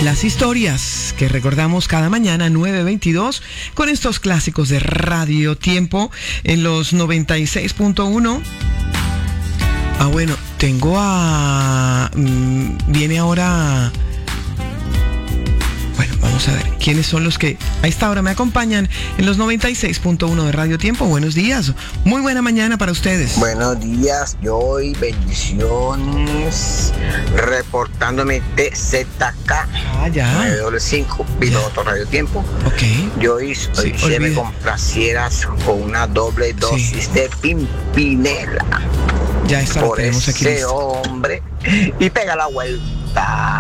Las historias que recordamos cada mañana 9:22 con estos clásicos de Radio Tiempo en los 96.1. Bueno, tengo viene ahora... Bueno, vamos a ver quiénes son los que a esta hora me acompañan en los 96.1 de Radio Tiempo. Buenos días, muy buena mañana para ustedes. Buenos días, Joy, bendiciones, reportándome de ZK 925, piloto Radio Tiempo. Ok. Joy, hoy se me complacieras con una doble dosis de Pimpinela. Ya está, por lo tenemos aquí ese listo. hombre, y pega la vuelta.